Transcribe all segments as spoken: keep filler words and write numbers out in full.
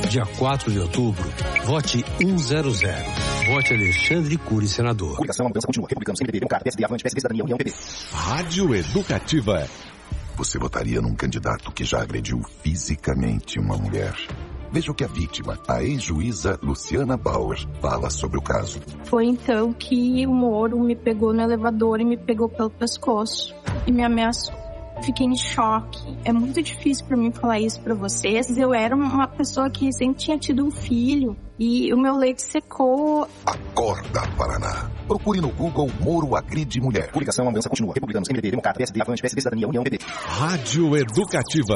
Dia quatro de outubro, vote cem. Vote Alexandre Cury, senador. Coligação, a mudança continua. Republicanos, M D B, Democrata, P S D, Avante, P S D, Cidadania, União, P P. Rádio Educativa. Você votaria num candidato que já agrediu fisicamente uma mulher? Veja o que a vítima, a ex-juíza Luciana Bauer, fala sobre o caso. Foi então que o Moro me pegou no elevador e me pegou pelo pescoço e me ameaçou. Fiquei em choque. É muito difícil para mim falar isso para vocês. Eu era uma pessoa que recém tinha tido um filho e o meu leite secou. Acorda, Paraná. Procure no Google Moro agride mulher. Coligação, a mudança continua. Republicanos, M D B, Democrata, P S D, Avante, P S D, Cidadania, União, P P. Rádio Educativa.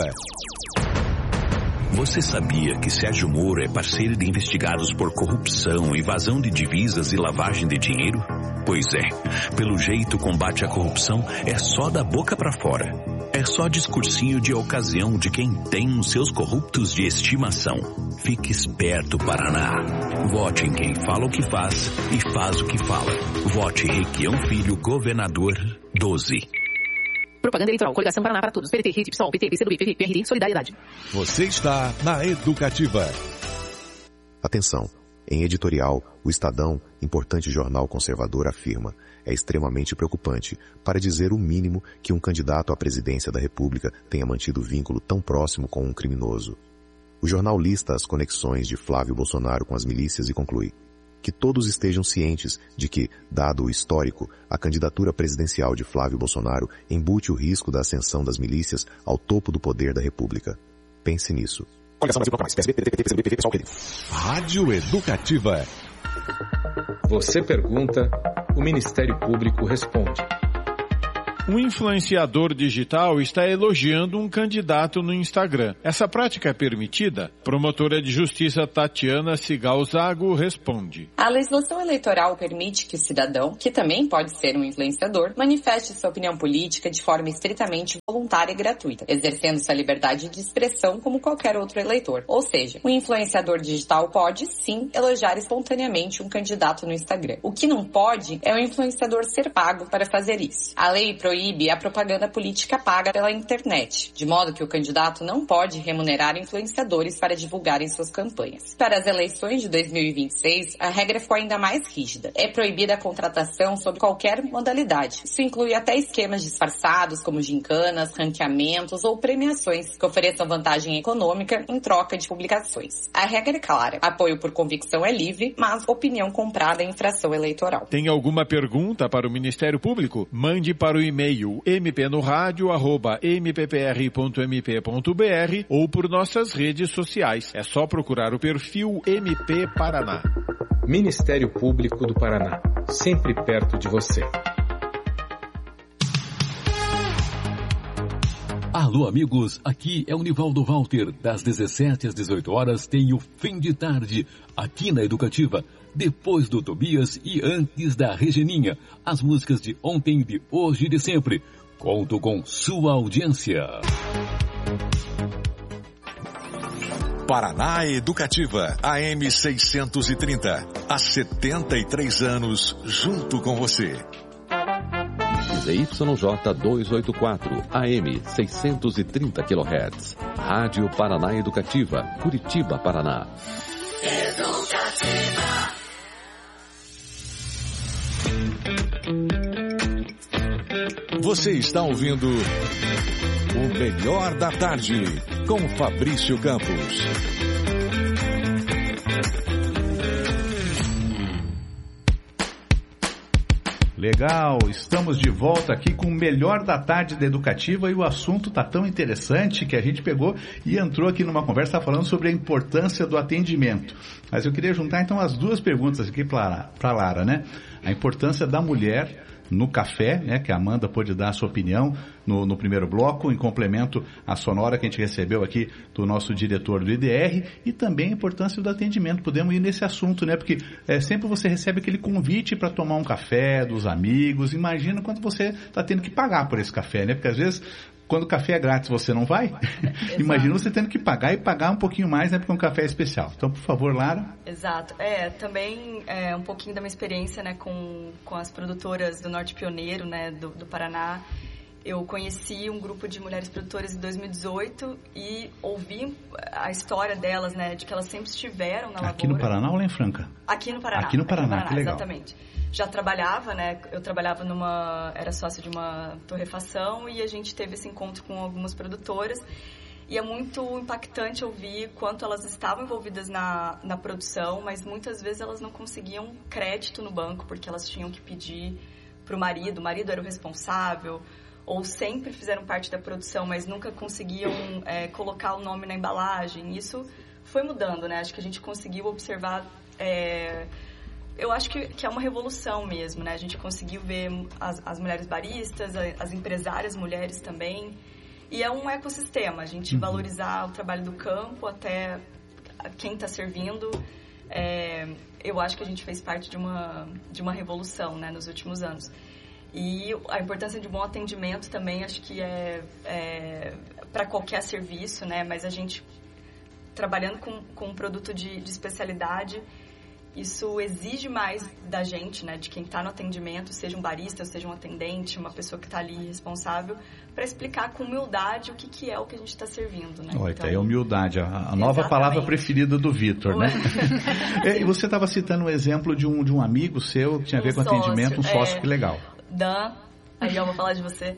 Você sabia que Sérgio Moro é parceiro de investigados por corrupção, evasão de divisas e lavagem de dinheiro? Pois é, pelo jeito o combate à corrupção é só da boca pra fora. É só discursinho de ocasião de quem tem os seus corruptos de estimação. Fique esperto, Paraná. Vote em quem fala o que faz e faz o que fala. Vote Requião Filho, governador doze. Propaganda eleitoral, coligação Paraná para todos. P D T, R I T, PSOL, P T, P C do B, P V, P R D, Solidariedade. Você está na Educativa. Atenção. Em editorial, o Estadão, importante jornal conservador, afirma: é extremamente preocupante, para dizer o mínimo, que um candidato à presidência da República tenha mantido vínculo tão próximo com um criminoso. O jornal lista as conexões de Flávio Bolsonaro com as milícias e conclui: que todos estejam cientes de que, dado o histórico, a candidatura presidencial de Flávio Bolsonaro embute o risco da ascensão das milícias ao topo do poder da República. Pense nisso. Rádio Educativa. Você pergunta, o Ministério Público responde. Um influenciador digital está elogiando um candidato no Instagram. Essa prática é permitida? Promotora de Justiça Tatiana Cigal Zago responde. A legislação eleitoral permite que o cidadão, que também pode ser um influenciador, manifeste sua opinião política de forma estritamente voluntária e gratuita, exercendo sua liberdade de expressão como qualquer outro eleitor. Ou seja, o influenciador digital pode, sim, elogiar espontaneamente um candidato no Instagram. O que não pode é o influenciador ser pago para fazer isso. A lei proíbe a propaganda política paga pela internet, de modo que o candidato não pode remunerar influenciadores para divulgarem suas campanhas. Para as eleições de dois mil e vinte e seis, a regra ficou ainda mais rígida. É proibida a contratação sob qualquer modalidade. Isso inclui até esquemas disfarçados, como gincanas, ranqueamentos ou premiações que ofereçam vantagem econômica em troca de publicações. A regra é clara. Apoio por convicção é livre, mas opinião comprada é infração eleitoral. Tem alguma pergunta para o Ministério Público? Mande para o e-mail mpnoradio arroba m p p r ponto m p ponto b r ou por nossas redes sociais. É só procurar o perfil M P Paraná. Ministério Público do Paraná, sempre perto de você. Alô, amigos, aqui é o Nivaldo Walter. Das dezessete às dezoito horas tem o Fim de Tarde, aqui na Educativa. Depois do Tobias e antes da Regeninha. As músicas de ontem, de hoje e de sempre. Conto com sua audiência. Paraná Educativa, A M seiscentos e trinta. Há setenta e três anos, junto com você. Z Y J duzentos e oitenta e quatro, A M seiscentos e trinta quilohertz. Rádio Paraná Educativa, Curitiba, Paraná. Educativa. Você está ouvindo o Melhor da Tarde, com Fabrício Campos. Legal, estamos de volta aqui com o Melhor da Tarde da Educativa e o assunto está tão interessante que a gente pegou e entrou aqui numa conversa falando sobre a importância do atendimento. Mas eu queria juntar então as duas perguntas aqui para a Lara, né? A importância da mulher no café, né, que a Amanda pôde dar a sua opinião no, no primeiro bloco, em complemento à sonora que a gente recebeu aqui do nosso diretor do I D R, e também a importância do atendimento. Podemos ir nesse assunto, né, porque é, sempre você recebe aquele convite para tomar um café dos amigos. Imagina quanto você está tendo que pagar por esse café, né, porque às vezes quando o café é grátis você não vai, imagina você tendo que pagar e pagar um pouquinho mais, né, porque um café é especial. Então, por favor, Lara. Exato. É, também é, um pouquinho da minha experiência, né, com, com as produtoras do Norte Pioneiro, né, do, do Paraná. eu conheci um grupo de mulheres produtoras em dois mil e dezoito e ouvi a história delas, né, de que elas sempre estiveram na lavoura. Aqui no Paraná ou lá em Franca? Aqui no Paraná. Aqui no Paraná, aqui no Paraná que legal. Exatamente. Já trabalhava, né, eu trabalhava numa, era sócia de uma torrefação e a gente teve esse encontro com algumas produtoras e é muito impactante ouvir quanto elas estavam envolvidas na, na produção, mas muitas vezes elas não conseguiam crédito no banco porque elas tinham que pedir para o marido, o marido era o responsável, ou sempre fizeram parte da produção, mas nunca conseguiam é, colocar o nome na embalagem. Isso foi mudando, né? Acho que a gente conseguiu observar... É, eu acho que, que é uma revolução mesmo, né? A gente conseguiu ver as, as mulheres baristas, as empresárias mulheres também. E é um ecossistema, a gente uhum. valorizar o trabalho do campo até quem está servindo. É, eu acho que a gente fez parte de uma, de uma revolução, né, nos últimos anos. E a importância de bom atendimento também, acho que é, é para qualquer serviço, né? Mas a gente, trabalhando com, com um produto de, de especialidade, isso exige mais da gente, né? De quem está no atendimento, seja um barista, seja um atendente, uma pessoa que está ali responsável, para explicar com humildade o que, que é o que a gente está servindo, né? Olha, então, é humildade, a, a nova palavra preferida do Vitor, né? E você estava citando um exemplo de um, de um amigo seu que tinha a ver um com sócio, atendimento, um sócio, é... que legal. Dan, aí eu vou falar de você,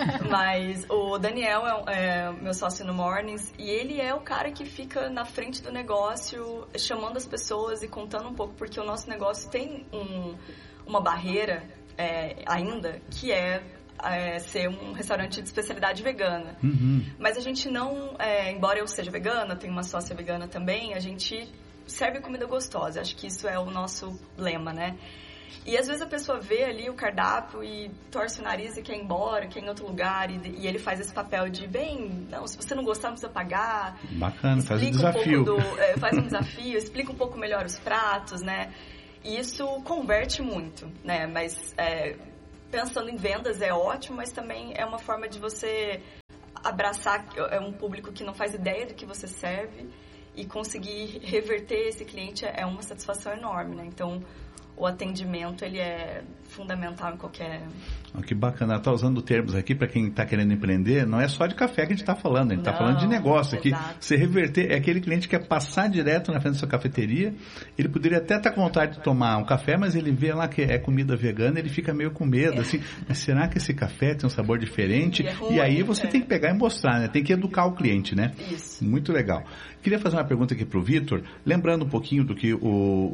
mas o Daniel é, é meu sócio no Mornings e ele é o cara que fica na frente do negócio, chamando as pessoas e contando um pouco, porque o nosso negócio tem um, uma barreira é, ainda, que é, é ser um restaurante de especialidade vegana. Uhum. Mas a gente não, é, embora eu seja vegana, tenho uma sócia vegana também, a gente serve comida gostosa, acho que isso é o nosso lema, né? E às vezes a pessoa vê ali o cardápio e torce o nariz e quer ir embora, quer ir em outro lugar. E, e ele faz esse papel de, bem, não, se você não gostar, não precisa pagar. Bacana, faz um desafio. Um do, é, faz um desafio, explica um pouco melhor os pratos, né? E isso converte muito, né? Mas é, pensando em vendas é ótimo, mas também é uma forma de você abraçar é um público que não faz ideia do que você serve e conseguir reverter esse cliente é uma satisfação enorme, né? Então... o atendimento, ele é fundamental em qualquer... Que bacana, está usando termos aqui para quem está querendo empreender, não é só de café que a gente está falando, a gente está falando de negócio aqui. Você reverter, é aquele cliente que quer passar direto na frente da sua cafeteria, ele poderia até estar tá com vontade de tomar um café, mas ele vê lá que é comida vegana, ele fica meio com medo, assim, mas será que esse café tem um sabor diferente? E, é ruim, e aí você é. tem que pegar e mostrar, né? Tem que educar o cliente, né? Isso. Muito legal. Queria fazer uma pergunta aqui para o Vitor, lembrando um pouquinho do que o,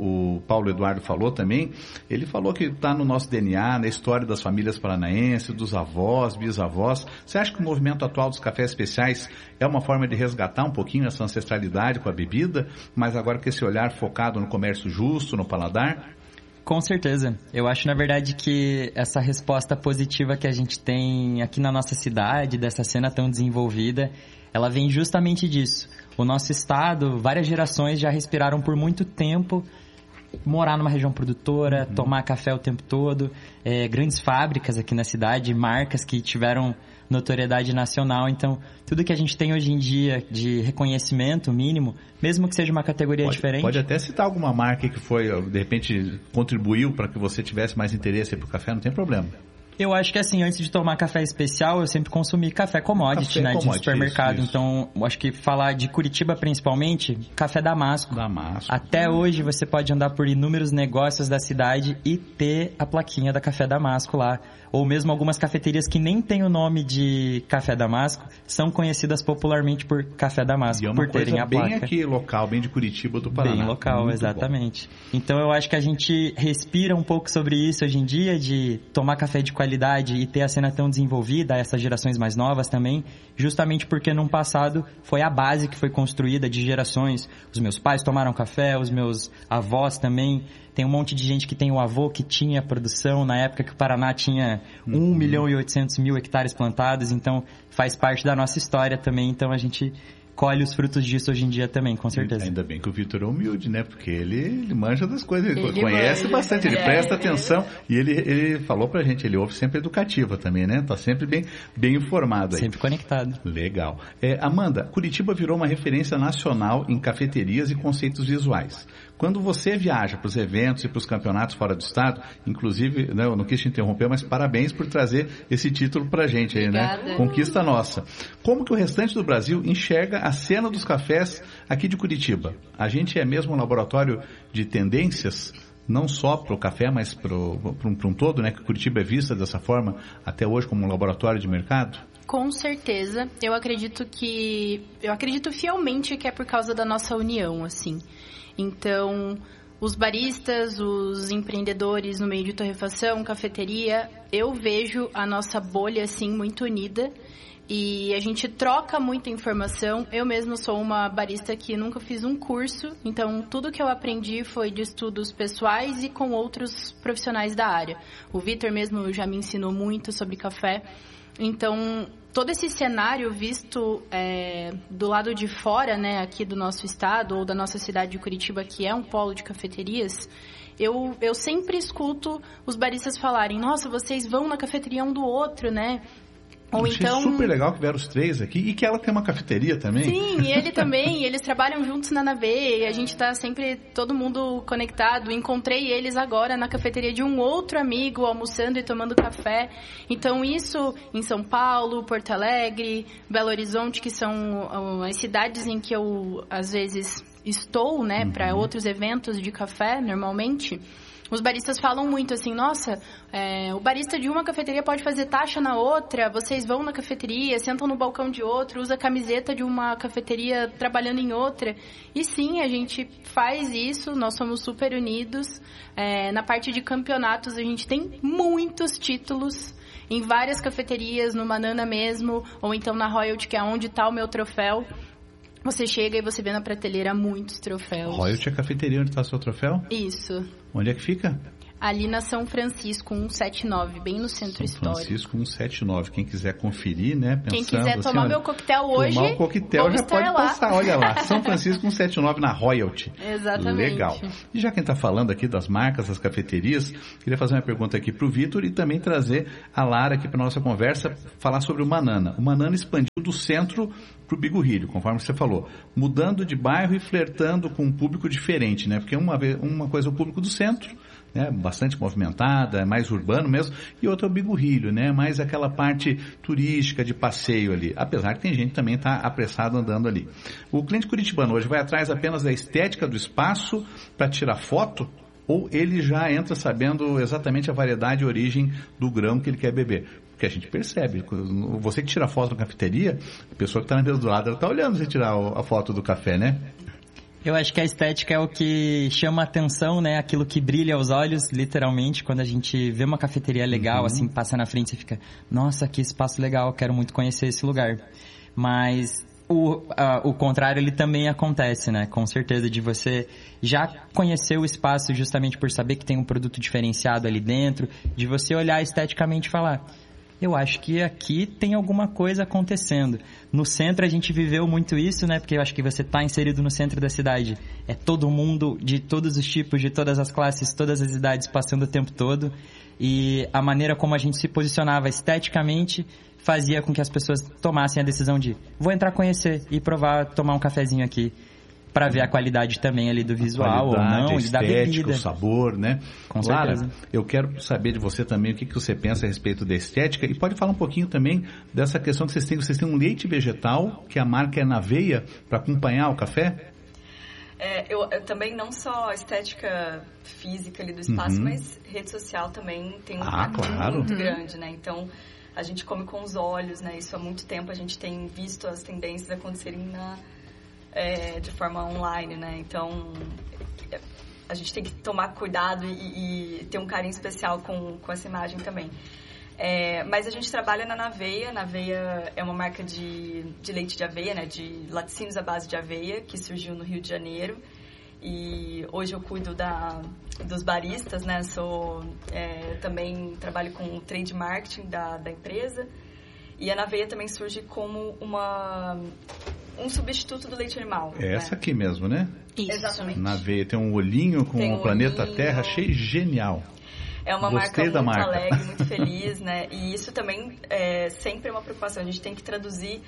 o Paulo Eduardo falou também. Ele falou que está no nosso D N A, na história das famílias paranaenses, dos avós, bisavós. Você acha que o movimento atual dos cafés especiais é uma forma de resgatar um pouquinho essa ancestralidade com a bebida, mas agora com esse olhar focado no comércio justo, no paladar? Com certeza. Eu acho, na verdade, que essa resposta positiva que a gente tem aqui na nossa cidade, dessa cena tão desenvolvida, ela vem justamente disso. O nosso estado, várias gerações já respiraram por muito tempo morar numa região produtora, uhum. tomar café o tempo todo, é, grandes fábricas aqui na cidade, marcas que tiveram notoriedade nacional. Então, tudo que a gente tem hoje em dia de reconhecimento mínimo, mesmo que seja uma categoria pode, diferente... Pode até citar alguma marca que foi, de repente, contribuiu para que você tivesse mais interesse para o café, não tem problema. Eu acho que assim, antes de tomar café especial, eu sempre consumi café commodity, café né, commodity, de supermercado. Isso, isso. Então, eu acho que falar de Curitiba principalmente, café Damasco. Damasco. Até hum. hoje você pode andar por inúmeros negócios da cidade e ter a plaquinha da Café Damasco lá. Ou mesmo algumas cafeterias que nem tem o nome de Café Damasco, são conhecidas popularmente por Café Damasco, e é uma por terem coisa a placa. Bem aqui local, bem de Curitiba do Paraná. Bem local, muito exatamente. Bom. Então eu acho que a gente respira um pouco sobre isso hoje em dia, de tomar café de qualidade e ter a cena tão desenvolvida, essas gerações mais novas também, justamente porque no passado foi a base que foi construída de gerações. Os meus pais tomaram café, os meus avós também. Tem um monte de gente que tem o avô que tinha produção na época que o Paraná tinha um uhum. milhão e oitocentos mil hectares plantados, então faz parte da nossa história também, então a gente colhe os frutos disso hoje em dia também, com certeza. Ainda bem que o Vitor é humilde, né? Porque ele, ele manja das coisas, ele, ele conhece manja, bastante, ele é, presta atenção e ele, ele falou pra gente, ele ouve sempre educativa também, né? Tá sempre bem, bem informado aí. Sempre conectado. Legal. É, Amanda, Curitiba virou uma referência nacional em cafeterias e conceitos visuais. Quando você viaja para os eventos e para os campeonatos fora do estado, inclusive, né, eu não quis te interromper, mas parabéns por trazer esse título para a gente aí, Obrigada. né? Conquista nossa. Como que o restante do Brasil enxerga a cena dos cafés aqui de Curitiba? A gente é mesmo um laboratório de tendências, não só para o café, mas para um todo, né? Que Curitiba é vista dessa forma até hoje como um laboratório de mercado? Com certeza. Eu acredito que... Eu acredito fielmente que é por causa da nossa união, assim. Então, os baristas, os empreendedores no meio de torrefação, cafeteria, eu vejo a nossa bolha, assim, muito unida. E a gente troca muita informação. Eu mesma sou uma barista que nunca fiz um curso. Então, tudo que eu aprendi foi de estudos pessoais e com outros profissionais da área. O Vitor mesmo já me ensinou muito sobre café. Então, todo esse cenário visto é, do lado de fora, né, aqui do nosso estado ou da nossa cidade de Curitiba, que é um polo de cafeterias, eu, eu sempre escuto os baristas falarem, nossa, vocês vão na cafeteria um do outro, né? Ou Achei então... super legal que vieram os três aqui e que ela tem uma cafeteria também. Sim, e ele também, eles trabalham juntos na Naveia e a gente tá sempre, todo mundo conectado. Encontrei eles agora na cafeteria de um outro amigo, almoçando e tomando café. Então isso em São Paulo, Porto Alegre, Belo Horizonte, que são as cidades em que eu às vezes estou, né, uhum. para outros eventos de café, normalmente... Os baristas falam muito assim, nossa, é, o barista de uma cafeteria pode fazer taxa na outra, vocês vão na cafeteria, sentam no balcão de outro, usa a camiseta de uma cafeteria trabalhando em outra. E sim, a gente faz isso, nós somos super unidos. É, na parte de campeonatos, a gente tem muitos títulos em várias cafeterias, no Manana mesmo, ou então na Royalty, que é onde está o meu troféu. Você chega e você vê na prateleira muitos troféus. Royalty é a cafeteria onde está o seu troféu? Isso. Onde é que fica? Ali na São Francisco, cento e setenta e nove, bem no centro São histórico. São Francisco, cento e setenta e nove. Quem quiser conferir, né? Pensando, Quem quiser assim, tomar olha, meu coquetel hoje, tomar o coquetel já pode lá. passar, olha lá. São Francisco, cento e setenta e nove na Royalty. Exatamente. Legal. E já quem está falando aqui das marcas, das cafeterias, queria fazer uma pergunta aqui para o Vitor e também trazer a Lara aqui para nossa conversa, falar sobre o Manana. O Manana expandiu do centro para o Bigorrilho, conforme você falou, mudando de bairro e flertando com um público diferente, né? Porque uma, uma coisa é o público do centro, né, bastante movimentada, é mais urbano mesmo, e outra é o Bigorrilho, né, mais aquela parte turística de passeio ali, apesar que tem gente que também está apressado andando ali. O cliente curitibano hoje vai atrás apenas da estética do espaço para tirar foto, ou ele já entra sabendo exatamente a variedade e origem do grão que ele quer beber? Porque a gente percebe, você que tira foto na cafeteria, a pessoa que está na mesa do lado, ela está olhando você tirar a foto do café, né? Eu acho que a estética é o que chama a atenção, né? Aquilo que brilha aos olhos, literalmente. Quando a gente vê uma cafeteria legal, uhum. assim, passa na frente, você fica... Nossa, que espaço legal, quero muito conhecer esse lugar. Mas o, a, o contrário, ele também acontece, né? Com certeza, de você já conhecer o espaço justamente por saber que tem um produto diferenciado ali dentro. De você olhar esteticamente e falar... Eu acho que aqui tem alguma coisa acontecendo. No centro a gente viveu muito isso, né? Porque eu acho que você está inserido no centro da cidade. É todo mundo, de todos os tipos, de todas as classes, todas as idades, passando o tempo todo. E a maneira como a gente se posicionava esteticamente fazia com que as pessoas tomassem a decisão de vou entrar conhecer e provar, tomar um cafezinho aqui. Para ver a qualidade também ali do visual ou não, a e da bebida. O sabor, né? Com Lara, certeza. Eu quero saber de você também o que, que você pensa a respeito da estética e pode falar um pouquinho também dessa questão que vocês têm. Vocês têm um leite vegetal, que a marca é Naveia, para acompanhar o café? É, eu, eu também não só a estética física ali do espaço, uhum. mas rede social também tem um ah, impacto claro. muito uhum. grande, né? Então, a gente come com os olhos, né? Isso há muito tempo a gente tem visto as tendências acontecerem na... É, de forma online, né? Então, a gente tem que tomar cuidado e, e ter um carinho especial com, com essa imagem também. É, mas a gente trabalha na Naveia. Naveia é uma marca de, de leite de aveia, né? De laticínios à base de aveia, que surgiu no Rio de Janeiro. E hoje eu cuido da, dos baristas, né? Sou, é, também trabalho com o trade marketing da, da empresa. E a Naveia também surge como uma... um substituto do leite animal. É essa né? aqui mesmo, né? Isso. Exatamente. Na veia tem um olhinho com tem o um planeta olhinho. Terra, achei genial. É uma Gostei marca da muito marca. alegre, muito feliz, né? E isso também é sempre uma preocupação. A gente tem que traduzir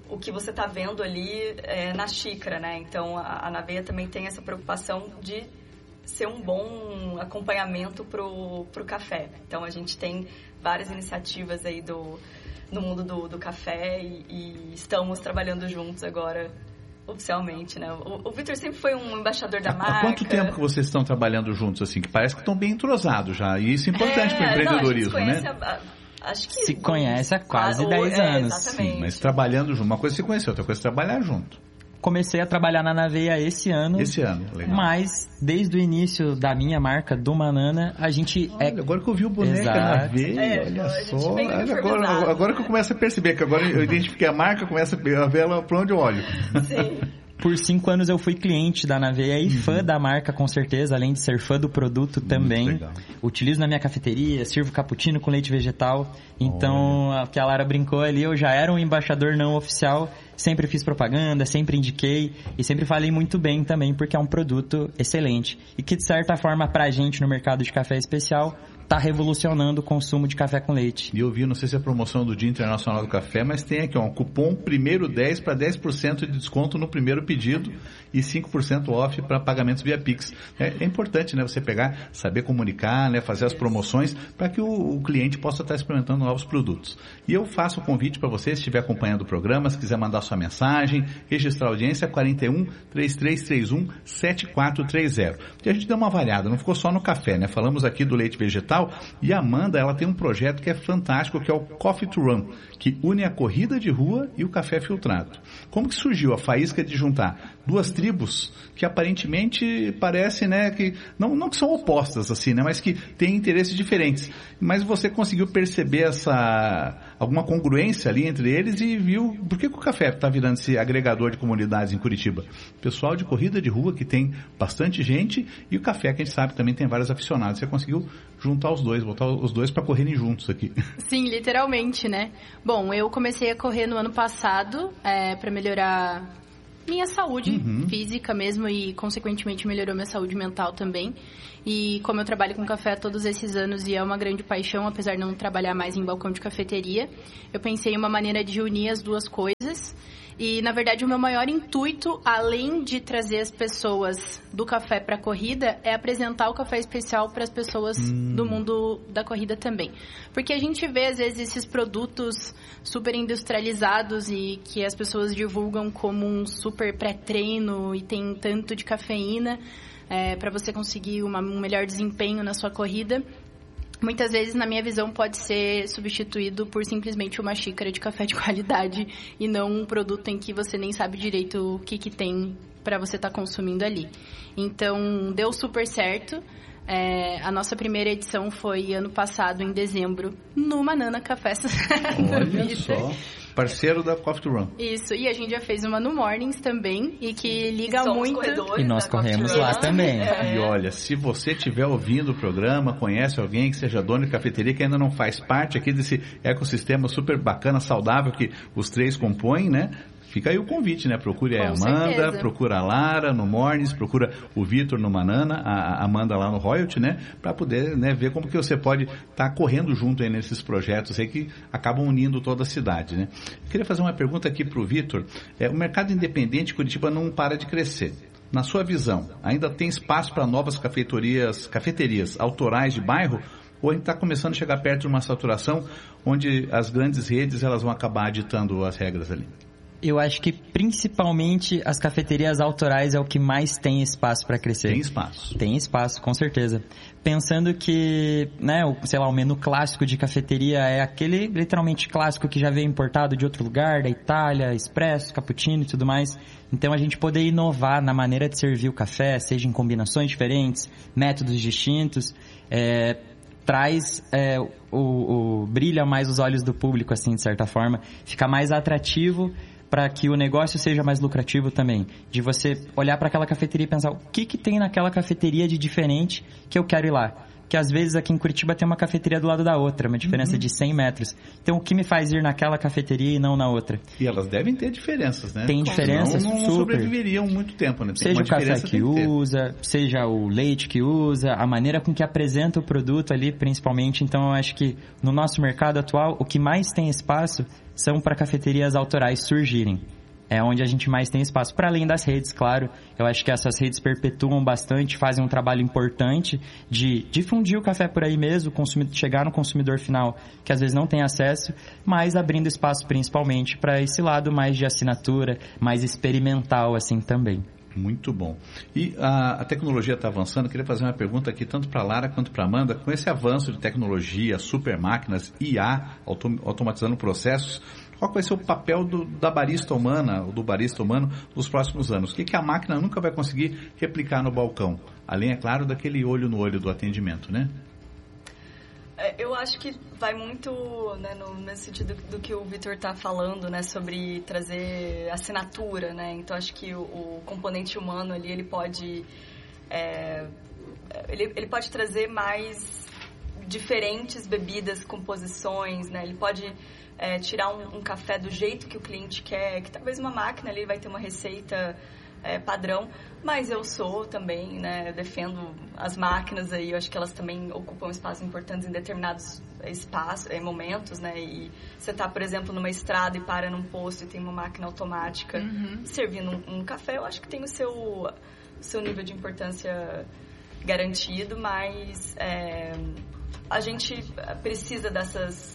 o que você está vendo ali é, na xícara, né? Então, a, a Naveia também tem essa preocupação de ser um bom acompanhamento pro, pro café. Então, a gente tem várias iniciativas aí do, no mundo do, do café e, e estamos trabalhando juntos agora, oficialmente, né? O, o Vitor sempre foi um embaixador da marca. Há quanto tempo que vocês estão trabalhando juntos, assim? Que parece que estão bem entrosados já. E isso é importante é, para o empreendedorismo, não, a gente né? A, acho que se conhece há quase dez é, anos. Exatamente. Sim, mas trabalhando junto. Uma coisa é se conhecer, outra coisa é trabalhar junto. Comecei a trabalhar na Naveia esse ano. Esse ano, legal. Mas, desde o início da minha marca, do Manana, a gente... Olha, é... agora que eu vi o boneco Naveia, é, olha só. Olha, agora, agora que eu começo a perceber, que agora eu identifiquei a marca, começo a ver ela para onde eu olho. Sim. Por cinco anos eu fui cliente da Naveia e uhum. fã da marca, com certeza, além de ser fã do produto também. Muito legal. Utilizo na minha cafeteria, sirvo cappuccino com leite vegetal. Então, Olha. a que a Lara brincou ali, eu já era um embaixador não oficial, sempre fiz propaganda, sempre indiquei e sempre falei muito bem também, porque é um produto excelente. E que, de certa forma, pra gente no mercado de café especial, está revolucionando o consumo de café com leite. E eu vi, não sei se é a promoção do Dia Internacional do Café, mas tem aqui ó, um cupom primeiro dez para dez por cento de desconto no primeiro pedido e cinco por cento off para pagamentos via Pix. É, é importante, né, você pegar, saber comunicar, né, fazer as promoções para que o, o cliente possa estar experimentando novos produtos. E eu faço o convite para você, se estiver acompanhando o programa, se quiser mandar sua mensagem, registrar a audiência quarenta e um, trinta e três trinta e um, setenta e quatro trinta. E a gente deu uma variada, não ficou só no café, né? Falamos aqui do leite vegetal. E a Amanda, ela tem um projeto que é fantástico, que é o Coffee to Run, que une a corrida de rua e o café filtrado. Como que surgiu a faísca de juntar duas tribos que aparentemente parecem, né, que não, não que são opostas assim, né, mas que têm interesses diferentes. Mas você conseguiu perceber essa alguma congruência ali entre eles e viu por que, que o café está virando esse agregador de comunidades em Curitiba. Pessoal de corrida de rua que tem bastante gente e o café que a gente sabe também tem vários aficionados. Você conseguiu juntar os dois, botar os dois para correrem juntos aqui. Sim, literalmente, né? Bom, eu comecei a correr no ano passado é, para melhorar minha saúde uhum. física mesmo e, consequentemente, melhorou minha saúde mental também. E como eu trabalho com café todos esses anos e é uma grande paixão, apesar de não trabalhar mais em balcão de cafeteria, eu pensei em uma maneira de unir as duas coisas. E, na verdade, o meu maior intuito, além de trazer as pessoas do café para a corrida, é apresentar o café especial para as pessoas hum. do mundo da corrida também. Porque a gente vê, às vezes, esses produtos super industrializados e que as pessoas divulgam como um super pré-treino e tem tanto de cafeína é, para você conseguir uma, um melhor desempenho na sua corrida. Muitas vezes, na minha visão, pode ser substituído por simplesmente uma xícara de café de qualidade e não um produto em que você nem sabe direito o que, que tem para você estar tá consumindo ali. Então, deu super certo. É, a nossa primeira edição foi ano passado, em dezembro, no Manana Café. Olha só, parceiro da Coffee to Run. Isso, e a gente já fez uma no Mornings também, e que liga e muito... E nós corremos lá também. É. E olha, se você estiver ouvindo o programa, conhece alguém que seja dono de cafeteria, que ainda não faz parte aqui desse ecossistema super bacana, saudável, que os três compõem, né? Fica aí o convite, né? Procure a Amanda, certeza. Procura a Lara no Mornings, procura o Vitor no Manana, a Amanda lá no Royalty, né? Para poder, né, ver como que você pode estar tá correndo junto aí nesses projetos aí que acabam unindo toda a cidade, né? Eu queria fazer uma pergunta aqui para o Vitor. É, o mercado independente de Curitiba não para de crescer. Na sua visão, ainda tem espaço para novas cafeterias, cafeterias autorais de bairro? Ou a gente está começando a chegar perto de uma saturação onde as grandes redes elas vão acabar ditando as regras ali? Eu acho que principalmente as cafeterias autorais é o que mais tem espaço para crescer. Tem espaço. Tem espaço, com certeza. Pensando que, né, o, sei lá, o menu clássico de cafeteria é aquele literalmente clássico que já veio importado de outro lugar, da Itália, expresso, cappuccino e tudo mais. Então a gente poder inovar na maneira de servir o café, seja em combinações diferentes, métodos distintos, é, traz, é, o, o, brilha mais os olhos do público, assim, de certa forma, fica mais atrativo para que o negócio seja mais lucrativo também. De você olhar para aquela cafeteria e pensar o que, que tem naquela cafeteria de diferente que eu quero ir lá. Que às vezes aqui em Curitiba tem uma cafeteria do lado da outra, uma diferença uhum. de cem metros. Então o que me faz ir naquela cafeteria e não na outra? E elas devem ter diferenças, né? Tem diferenças, não, não super. sobreviveriam muito tempo, né? Tem seja o café que usa, ter. seja o leite que usa, a maneira com que apresenta o produto ali, principalmente. Então eu acho que no nosso mercado atual, o que mais tem espaço são para cafeterias autorais surgirem. É onde a gente mais tem espaço. Para além das redes, claro, eu acho que essas redes perpetuam bastante, fazem um trabalho importante de difundir o café por aí mesmo, chegar no consumidor final que às vezes não tem acesso, mas abrindo espaço principalmente para esse lado mais de assinatura, mais experimental assim também. Muito bom. E a, a tecnologia está avançando. Eu queria fazer uma pergunta aqui tanto para a Lara quanto para a Amanda. Com esse avanço de tecnologia, super máquinas, I A, autom, automatizando processos, qual vai ser o papel do, da barista humana, ou do barista humano, nos próximos anos? O que, que a máquina nunca vai conseguir replicar no balcão? Além, é claro, daquele olho no olho do atendimento, né? Eu acho que vai muito, né, no mesmo sentido do que o Vitor está falando, né, sobre trazer assinatura, né? Então, acho que o, o componente humano ali, ele pode, é, ele, ele pode trazer mais diferentes bebidas, composições, né? Ele pode é, tirar um, um café do jeito que o cliente quer, que talvez uma máquina ali vai ter uma receita é, padrão, mas eu sou também, né, eu defendo as máquinas aí, eu acho que elas também ocupam espaços importantes em determinados espaços, em momentos, né, e você tá, por exemplo, numa estrada e para num posto e tem uma máquina automática uhum. servindo um, um café, eu acho que tem o seu, seu nível de importância garantido, mas é, a gente precisa dessas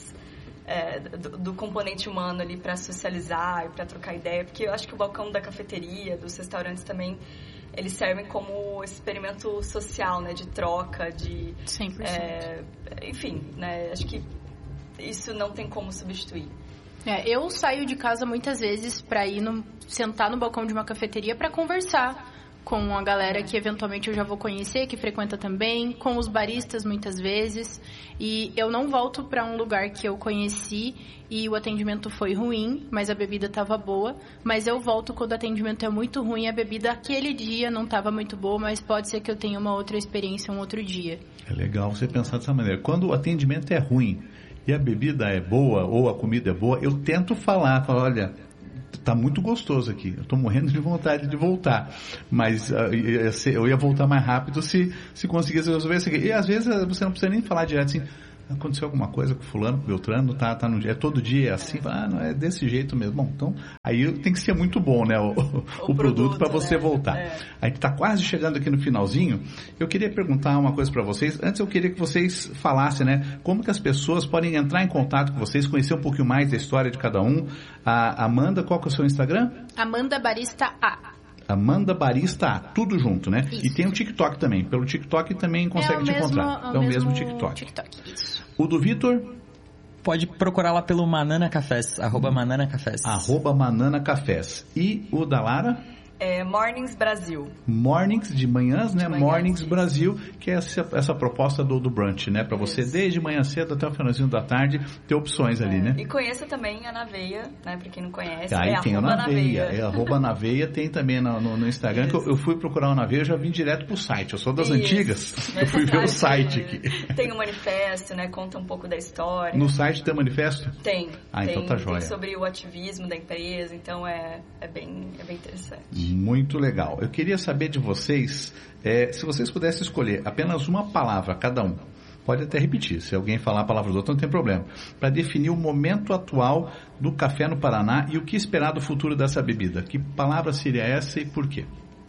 É, do, do componente humano ali para socializar e para trocar ideia, porque eu acho que o balcão da cafeteria, dos restaurantes também, eles servem como experimento social, né, de troca, de cem por cento. É, enfim, né, acho que isso não tem como substituir. É, eu saio de casa muitas vezes para ir no, sentar no balcão de uma cafeteria para conversar com a galera que eventualmente eu já vou conhecer, que frequenta também, com os baristas muitas vezes, e eu não volto para um lugar que eu conheci e o atendimento foi ruim, mas a bebida estava boa, mas eu volto quando o atendimento é muito ruim, a bebida aquele dia não estava muito boa, mas pode ser que eu tenha uma outra experiência um outro dia. É legal você pensar dessa maneira. Quando o atendimento é ruim e a bebida é boa ou a comida é boa, eu tento falar, falar, olha, tá muito gostoso aqui, eu tô morrendo de vontade de voltar, mas uh, eu ia voltar mais rápido se, se conseguisse resolver isso aqui. E às vezes você não precisa nem falar direto assim, aconteceu alguma coisa com fulano, com Beltrano, tá, tá no dia, é todo dia assim, ah, não é desse jeito mesmo. Bom, então aí tem que ser muito bom, né, o, o, o produto para você né? voltar. É. A gente tá quase chegando aqui no finalzinho. Eu queria perguntar uma coisa para vocês. Antes eu queria que vocês falassem, né, como que as pessoas podem entrar em contato com vocês, conhecer um pouquinho mais da história de cada um. A Amanda, qual que é o seu Instagram? Amanda Barista A. Amanda Barista, tudo junto, né? Isso. E tem o TikTok também. Pelo TikTok também consegue é te mesmo, encontrar. É o mesmo, mesmo TikTok. TikTok. Isso. O do Vitor? Pode procurar lá pelo Manana Cafés, arroba Manana Cafés. Arroba Manana Cafés. E o da Lara? É Mornings Brasil. Mornings, de manhãs, né? De manhã, Mornings isso. Brasil, que é essa, essa proposta do, do brunch, né? Para você, desde manhã cedo até o finalzinho da tarde, ter opções ali, é. né? E conheça também a Naveia, né? Para quem não conhece. Aí é tem a Naveia. É arroba Naveia, tem também no, no, no Instagram, isso. que eu, eu fui procurar o Naveia, eu já vim direto pro site. Eu sou das isso. antigas, eu fui ver o site aqui. Tem o manifesto, né? Conta um pouco da história. No site tem o manifesto? Tem. Ah, tem, então tá jóia. Tem sobre o ativismo da empresa, então é, é, bem, é bem interessante. Muito legal. Eu queria saber de vocês, é, se vocês pudessem escolher apenas uma palavra, cada um, pode até repetir, se alguém falar a palavra do outro não tem problema, para definir o momento atual do café no Paraná e o que esperar do futuro dessa bebida. Que palavra seria essa e por quê?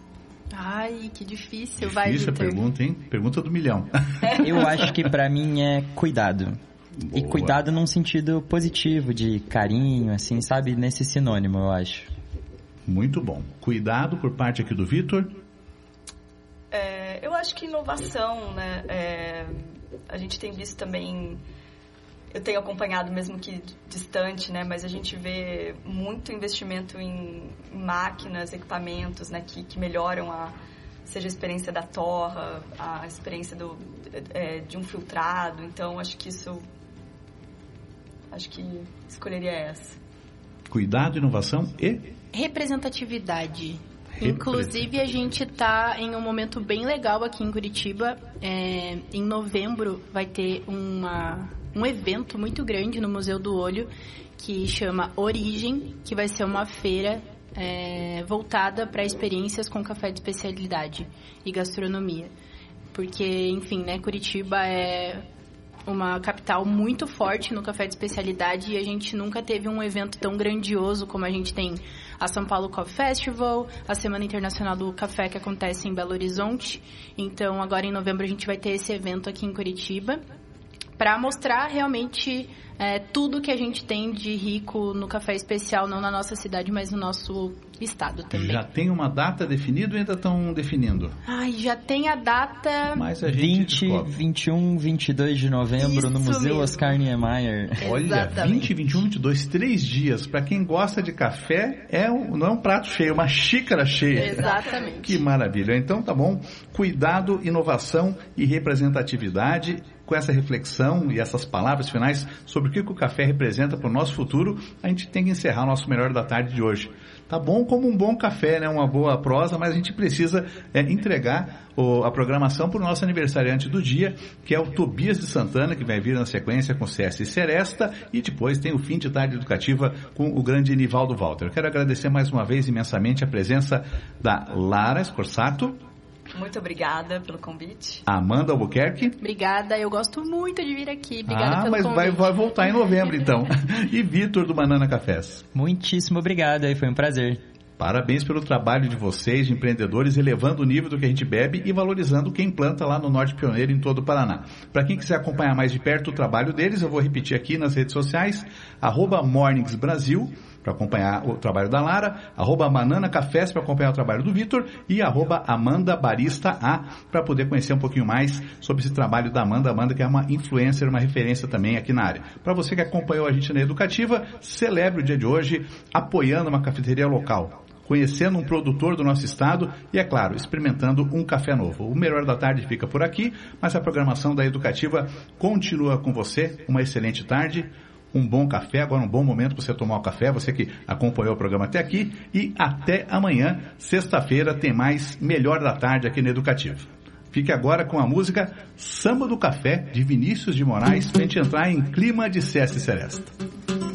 Ai, que difícil, difícil vai, Difícil a pergunta, hein? Pergunta do milhão. Eu acho que para mim é cuidado. Boa. E cuidado num sentido positivo, de carinho, assim, sabe? Nesse sinônimo, eu acho. Muito bom. Cuidado por parte aqui do Vitor. É, eu acho que inovação, né? É, a gente tem visto também, eu tenho acompanhado mesmo que distante, né? Mas a gente vê muito investimento em máquinas, equipamentos, né? Que, que melhoram a, seja a experiência da torra, a experiência do, é, de um filtrado. Então, acho que isso, acho que escolheria essa. Cuidado, inovação e... representatividade. Inclusive, a gente está em um momento bem legal aqui em Curitiba. É, em novembro vai ter uma, um evento muito grande no Museu do Olho que chama Origem, que vai ser uma feira é, voltada para experiências com café de especialidade e gastronomia. Porque, enfim, né, Curitiba é uma capital muito forte no café de especialidade e a gente nunca teve um evento tão grandioso como a gente tem a São Paulo Coffee Festival, a Semana Internacional do Café que acontece em Belo Horizonte. Então, agora em novembro a gente vai ter esse evento aqui em Curitiba para mostrar realmente é, tudo que a gente tem de rico no café especial, não na nossa cidade, mas no nosso estado também. Já tem uma data definida ou ainda estão definindo? Ai, já tem a data... Mas a gente vinte, vinte e um, vinte e dois de novembro, Isso no Museu mesmo. Oscar Niemeyer. Olha, Exatamente. vinte, vinte e um, vinte e dois, três dias. Para quem gosta de café, é um, não é um prato cheio, é uma xícara cheia. Exatamente. Que maravilha. Então tá bom. Cuidado, inovação e representatividade. Com essa reflexão e essas palavras finais sobre o que o café representa para o nosso futuro, a gente tem que encerrar o nosso Melhor da Tarde de hoje. Tá bom como um bom café, né? Uma boa prosa, mas a gente precisa é, entregar o, a programação para o nosso aniversariante do dia, que é o Tobias de Santana, que vai vir na sequência com C S Seresta, e depois tem o Fim de Tarde Educativa com o grande Nivaldo Walter. Eu quero agradecer mais uma vez imensamente a presença da Lara Scorsato. Muito obrigada pelo convite. Amanda Albuquerque. Obrigada, eu gosto muito de vir aqui. Obrigada ah, pelo mas convite. vai, vai voltar em novembro, então. E Vitor, do Banana Cafés. Muitíssimo obrigado, foi um prazer. Parabéns pelo trabalho de vocês, de empreendedores, elevando o nível do que a gente bebe e valorizando quem planta lá no Norte Pioneiro, em todo o Paraná. Para quem quiser acompanhar mais de perto o trabalho deles, eu vou repetir aqui nas redes sociais, arroba Mornings Brasil, para acompanhar o trabalho da Lara, arroba Banana Cafés para acompanhar o trabalho do Vitor e arroba Amanda Barista A para poder conhecer um pouquinho mais sobre esse trabalho da Amanda. Amanda que é uma influencer, uma referência também aqui na área. Para você que acompanhou a gente na Educativa, celebre o dia de hoje apoiando uma cafeteria local, conhecendo um produtor do nosso estado e, é claro, experimentando um café novo. O Melhor da Tarde fica por aqui, mas a programação da Educativa continua com você. Uma excelente tarde. Um bom café, agora um bom momento para você tomar o café, você que acompanhou o programa até aqui. E até amanhã, sexta-feira, tem mais Melhor da Tarde aqui na Educativa. Fique agora com a música Samba do Café, de Vinícius de Moraes, para a gente entrar em clima de C S Seresta.